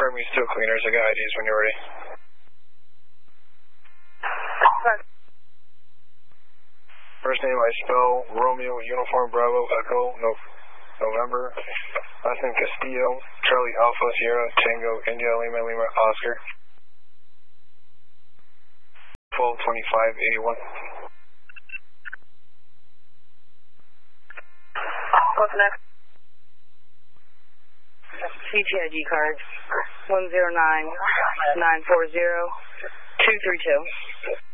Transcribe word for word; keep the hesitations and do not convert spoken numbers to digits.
confirm he's still cleaners. I got I Ds when you're ready. First name I spell Romeo, Uniform, Bravo, Echo, no, November. Last name Castillo, Charlie, Alpha, Sierra, Tango, India, Lima, Lima, Oscar. twelve twenty-five eighty-one. What's next? C T I G card one zero nine nine four zero two three two.